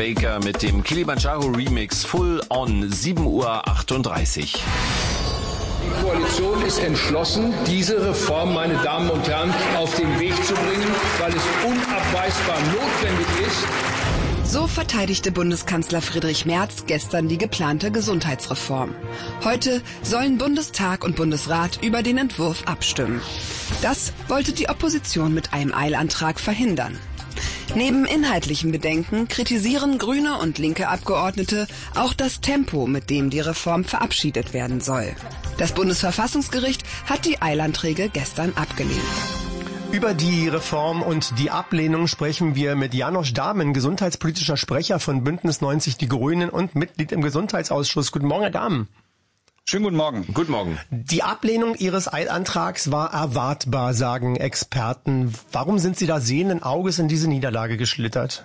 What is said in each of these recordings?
Baker mit dem Kilimanjaro Remix Full On, 7:38 Uhr. Die Koalition ist entschlossen, diese Reform, meine Damen und Herren, auf den Weg zu bringen, weil es unabweisbar notwendig ist. So verteidigte Bundeskanzler Friedrich Merz gestern die geplante Gesundheitsreform. Heute sollen Bundestag und Bundesrat über den Entwurf abstimmen. Das wollte die Opposition mit einem Eilantrag verhindern. Neben inhaltlichen Bedenken kritisieren grüne und linke Abgeordnete auch das Tempo, mit dem die Reform verabschiedet werden soll. Das Bundesverfassungsgericht hat die Eilanträge gestern abgelehnt. Über die Reform und die Ablehnung sprechen wir mit Janosch Dahmen, gesundheitspolitischer Sprecher von Bündnis 90 Die Grünen und Mitglied im Gesundheitsausschuss. Guten Morgen, Herr Dahmen. Schönen guten Morgen. Guten Morgen. Die Ablehnung Ihres Eilantrags war erwartbar, sagen Experten. Warum sind Sie da sehenden Auges in diese Niederlage geschlittert?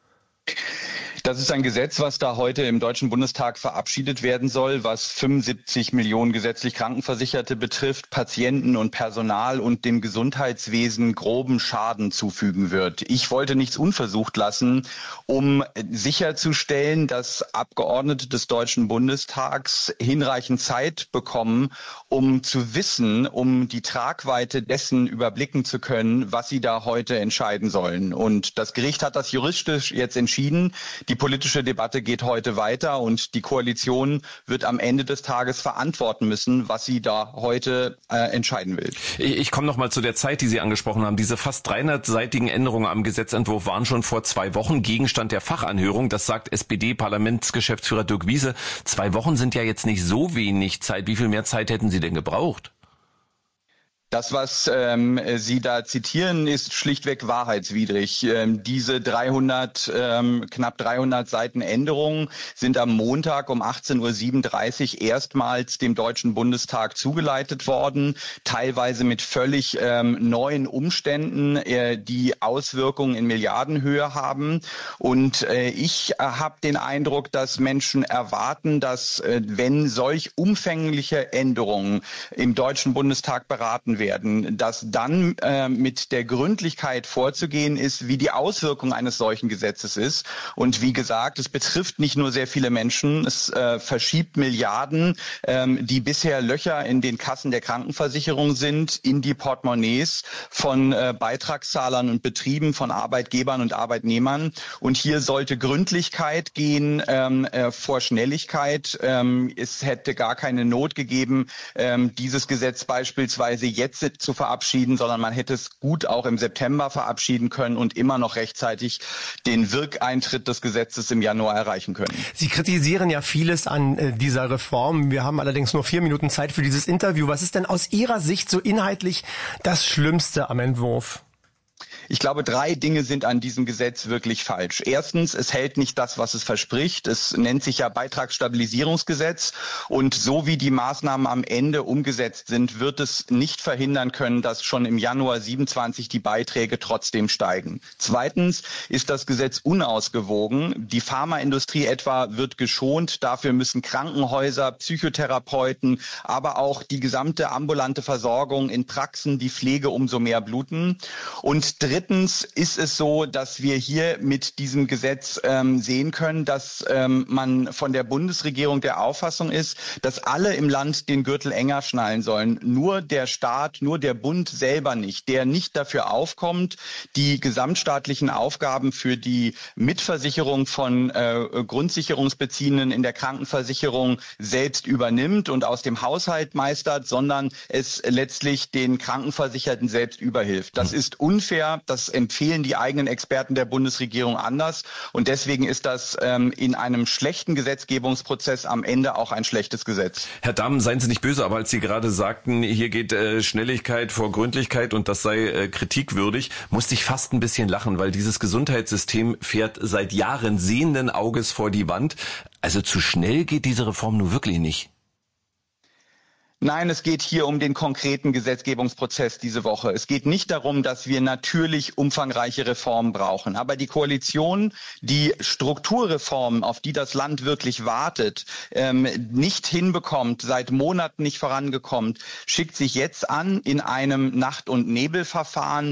Das ist ein Gesetz, was da heute im Deutschen Bundestag verabschiedet werden soll, was 75 Millionen gesetzlich Krankenversicherte betrifft, Patienten und Personal und dem Gesundheitswesen groben Schaden zufügen wird. Ich wollte nichts unversucht lassen, um sicherzustellen, dass Abgeordnete des Deutschen Bundestags hinreichend Zeit bekommen, um zu wissen, um die Tragweite dessen überblicken zu können, was sie da heute entscheiden sollen. Und das Gericht hat das juristisch jetzt entschieden. Die politische Debatte geht heute weiter und die Koalition wird am Ende des Tages verantworten müssen, was sie da heute entscheiden will. Ich komme noch mal zu der Zeit, die Sie angesprochen haben. Diese fast 300-seitigen Änderungen am Gesetzentwurf waren schon vor 2 Wochen Gegenstand der Fachanhörung. Das sagt SPD-Parlamentsgeschäftsführer Dirk Wiese. 2 Wochen sind ja jetzt nicht so wenig Zeit. Wie viel mehr Zeit hätten Sie denn gebraucht? Das, was Sie da zitieren, ist schlichtweg wahrheitswidrig. Diese knapp 300 Seiten Änderungen sind am Montag um 18:37 Uhr erstmals dem Deutschen Bundestag zugeleitet worden, teilweise mit völlig neuen Umständen, die Auswirkungen in Milliardenhöhe haben. Und ich habe den Eindruck, dass Menschen erwarten, dass wenn solch umfängliche Änderungen im Deutschen Bundestag beraten werden, dass dann mit der Gründlichkeit vorzugehen ist, wie die Auswirkung eines solchen Gesetzes ist. Und wie gesagt, es betrifft nicht nur sehr viele Menschen, es verschiebt Milliarden, die bisher Löcher in den Kassen der Krankenversicherung sind, in die Portemonnaies von Beitragszahlern und Betrieben, von Arbeitgebern und Arbeitnehmern. Und hier sollte Gründlichkeit gehen vor Schnelligkeit. Es hätte gar keine Not gegeben, dieses Gesetz beispielsweise jetzt zu verabschieden, sondern man hätte es gut auch im September verabschieden können und immer noch rechtzeitig den Wirkeintritt des Gesetzes im Januar erreichen können. Sie kritisieren ja vieles an dieser Reform. Wir haben allerdings nur 4 Minuten Zeit für dieses Interview. Was ist denn aus Ihrer Sicht so inhaltlich das Schlimmste am Entwurf? Ich glaube, 3 Dinge sind an diesem Gesetz wirklich falsch. Erstens, es hält nicht das, was es verspricht. Es nennt sich ja Beitragsstabilisierungsgesetz. Und so wie die Maßnahmen am Ende umgesetzt sind, wird es nicht verhindern können, dass schon im Januar 27 die Beiträge trotzdem steigen. Zweitens ist das Gesetz unausgewogen. Die Pharmaindustrie etwa wird geschont. Dafür müssen Krankenhäuser, Psychotherapeuten, aber auch die gesamte ambulante Versorgung in Praxen, die Pflege umso mehr bluten. Und drittens ist es so, dass wir hier mit diesem Gesetz sehen können, dass man von der Bundesregierung der Auffassung ist, dass alle im Land den Gürtel enger schnallen sollen. Nur der Staat, nur der Bund selber nicht, der nicht dafür aufkommt, die gesamtstaatlichen Aufgaben für die Mitversicherung von Grundsicherungsbeziehenden in der Krankenversicherung selbst übernimmt und aus dem Haushalt meistert, sondern es letztlich den Krankenversicherten selbst überhilft. Das ist unfair. Das empfehlen die eigenen Experten der Bundesregierung anders. Und deswegen ist das in einem schlechten Gesetzgebungsprozess am Ende auch ein schlechtes Gesetz. Herr Dahmen, seien Sie nicht böse, aber als Sie gerade sagten, hier geht Schnelligkeit vor Gründlichkeit und das sei kritikwürdig, musste ich fast ein bisschen lachen, weil dieses Gesundheitssystem fährt seit Jahren sehenden Auges vor die Wand. Also zu schnell geht diese Reform nun wirklich nicht. Nein, es geht hier um den konkreten Gesetzgebungsprozess diese Woche. Es geht nicht darum, dass wir natürlich umfangreiche Reformen brauchen. Aber die Koalition, die Strukturreformen, auf die das Land wirklich wartet, nicht hinbekommt, seit Monaten nicht vorangekommen, schickt sich jetzt an in einem Nacht- und Nebelverfahren